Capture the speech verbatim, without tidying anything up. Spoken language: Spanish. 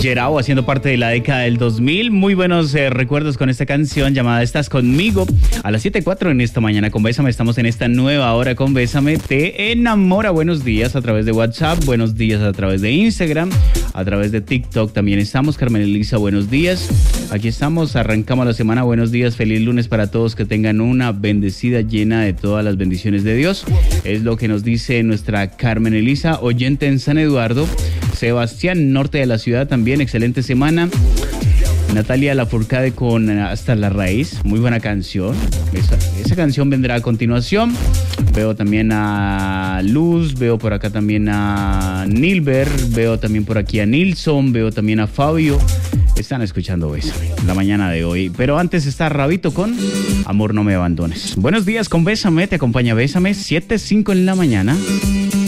Yerao haciendo parte de la década del dos mil. Muy buenos eh, recuerdos con esta canción llamada Estás Conmigo. A las siete cuatro en esta mañana con Bésame. Estamos en esta nueva hora con Bésame. Te enamora. Buenos días a través de WhatsApp. Buenos días a través de Instagram. A través de TikTok también estamos. Carmen Elisa, buenos días. Aquí estamos. Arrancamos la semana. Buenos días. Feliz lunes para todos. Que tengan una bendecida llena de todas las bendiciones de Dios. Es lo que nos dice nuestra Carmen Elisa, oyente en San Eduardo. Sebastián, norte de la ciudad también, excelente semana. Natalia Lafourcade con Hasta la Raíz, muy buena canción. Esa, esa canción vendrá a continuación. Veo también a Luz, veo por acá también a Nilber, veo también por aquí a Nilson, veo también a Fabio. Están escuchando Bésame la mañana de hoy. Pero antes está Rabito con Amor No Me Abandones. Buenos días con Bésame, te acompaña Bésame, siete cinco en la mañana.